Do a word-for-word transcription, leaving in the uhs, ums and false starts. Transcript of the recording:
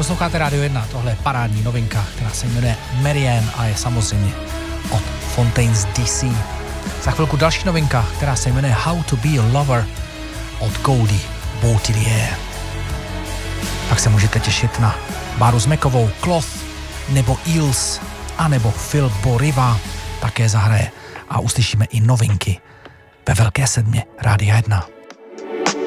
Posloucháte Rádio jedna, tohle je parádní novinka, která se jmenuje Marianne a je samozřejmě od Fontaines D C. Za chvilku další novinka, která se jmenuje How to be a Lover od Goldie Boutillier. Pak se můžete těšit na Báru Zmekovou, Cloth nebo Eels a nebo Phil Boriva také zahraje a uslyšíme i novinky ve Velké sedmě Rádia jedna.